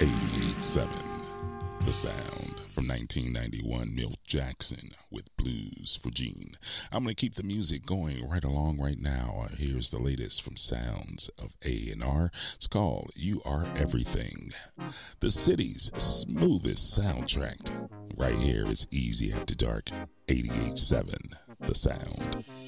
88.7 The Sound from 1991, Milt Jackson with Blues for Gene. I'm going to keep the music going right along right now. Here's the latest from Sounds of A&R. It's called You Are Everything. The city's smoothest soundtrack. Right here is Easy After Dark, 88.7 The Sound.